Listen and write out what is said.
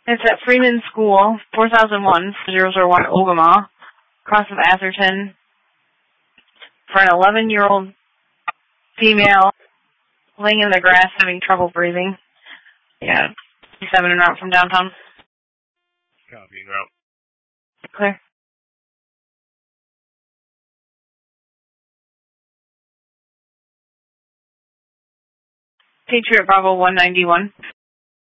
It's at Freeman School, 4001, 001 Ogama, cross of Atherton, for an 11-year-old female laying in the grass having trouble breathing. Yeah, 7 en route from downtown. Copy, en route. Clear. Patriot Bravo 191.